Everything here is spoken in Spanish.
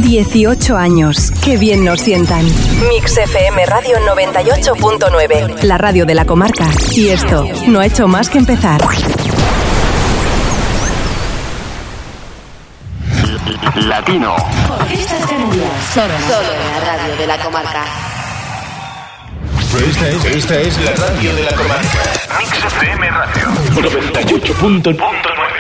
18 años. Qué bien nos sientan. Mix FM Radio 98.9. La radio de la comarca. Y esto no ha hecho más que empezar. Latino. Orquestas Canarias. Solo en la radio de la comarca. Esta es la radio de la comarca. Mix FM Radio 98.9.